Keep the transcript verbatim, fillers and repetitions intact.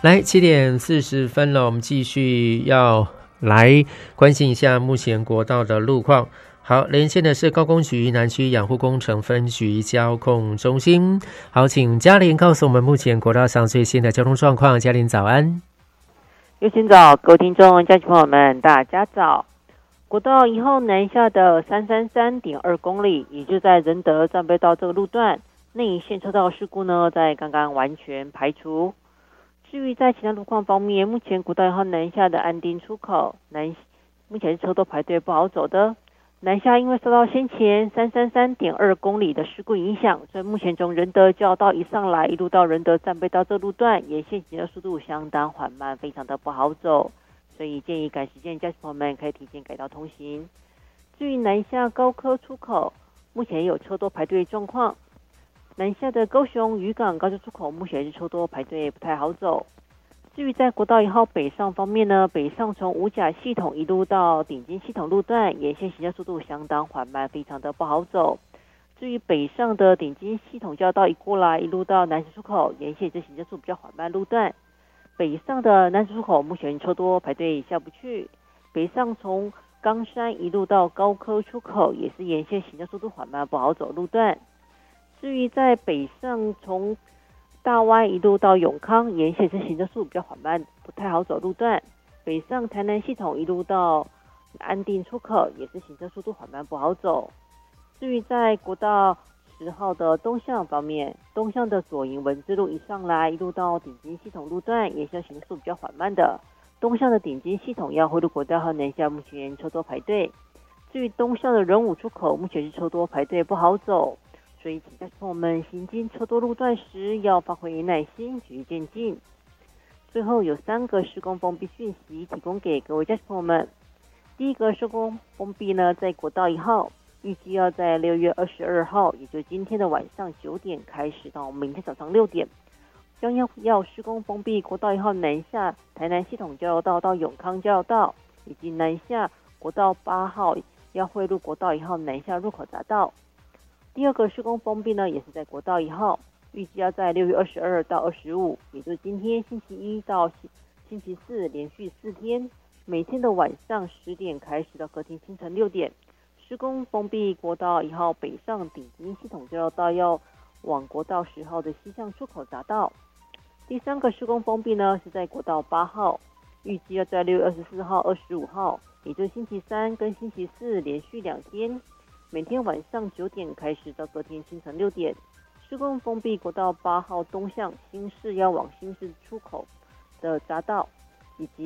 来，七点四十分了，我们继续要来关心一下目前国道的路况。好，连线的是高工局南区养护工程分局交控中心。好，请嘉玲告诉我们目前国道上最新的交通状况。嘉玲早安。 有请早，各位听众、家亲朋友们，大家早。国道一号南下的 三三三点二 公里，也就在仁德战备道这个路段，内线车道事故呢，在刚刚完全排除。至于在其他路况方面，目前国道一号南下的安丁出口南，目前车都排队不好走的。南下因为受到先前 三三三点二 公里的事故影响，所以目前从仁德交道一上来，一路到仁德战备道这路段，沿线行车速度相当缓慢，非常的不好走。所以建议赶时间的驾驶朋友们可以提前改道通行。至于南下高科出口，目前有车多排队状况。南下的高雄渔港高速出口目前是车多排队，不太好走。至于在国道一号北上方面呢，北上从五甲系统一路到顶尖系统路段，沿线行车速度相当缓慢，非常的不好走。至于北上的顶尖系统交道一过来，一路到南石出口，沿线这行车速度比较缓慢路段。北上的南石出口目前车多排队下不去。北上从冈山一路到高科出口，也是沿线行车速度缓慢，不好走路段。至于在北上从大湾一路到永康，沿线是行车速度比较缓慢，不太好走路段。北上台南系统一路到安定出口，也是行车速度缓慢，不好走。至于在国道十号的东向方面，东向的左营文字路一上来，一路到顶尖系统路段，沿线行车速度比较缓慢的。东向的顶尖系统要回入国道和南下，目前车多排队。至于东向的仁武出口，目前是车多排队，不好走。所以请驾驶朋友们行经车多路段时，要发挥耐心，循序渐进。最后有三个施工封闭讯息提供给各位驾驶朋友们。第一个施工封闭呢，在国道一号，预计要在六月二十二号，也就是今天的晚上九点开始到明天早上六点，将要要施工封闭国道一号南下台南系统交流道到永康交流道，以及南下国道八号要汇入国道一号南下入口匝道。第二个施工封闭呢，也是在国道一号，预计要在六月二十二到二十五，也就是今天星期一到星期四连续四天，每天的晚上十点开始到隔天清晨六点，施工封闭国道一号北上顶尖系统交流道要往国道十号的西向出口匝道。第三个施工封闭呢，是在国道八号，预计要在六月二十四号、二十五号，也就是星期三跟星期四连续两天，每天晚上九点开始到隔天清晨六点，施工封闭国道八号东向新市要往新市出口的匝道，以及